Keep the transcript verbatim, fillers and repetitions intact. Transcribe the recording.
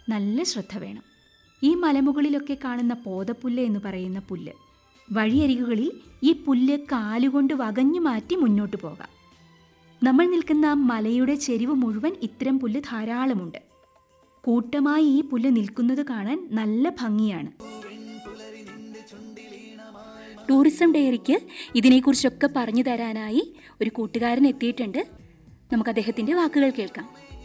നല്ല ശ്രദ്ധ വേണം. ഈ മലമുകളിലൊക്കെ കാണുന്ന പോതപ്പുല്ല് എന്ന് പറയുന്ന പുല്ല്, വഴിയരികുകളിൽ ഈ പുല്ല് കാലുകൊണ്ട് വകഞ്ഞു മാറ്റി മുന്നോട്ട് പോകാം. നമ്മൾ നിൽക്കുന്ന മലയുടെ ചെരിവ് മുഴുവൻ ഇത്തരം പുല്ല് ധാരാളമുണ്ട്. കൂട്ടമായി ഈ പുല്ല് നിൽക്കുന്നത് കാണാൻ നല്ല ഭംഗിയാണ്. ടൂറിസം ഡയറിക്ക് ഇതിനെക്കുറിച്ചൊക്കെ പറഞ്ഞു തരാനായി ഒരു കൂട്ടുകാരൻ എത്തിയിട്ടുണ്ട്. നമുക്ക് അദ്ദേഹത്തിൻ്റെ വാക്കുകൾ കേൾക്കാം.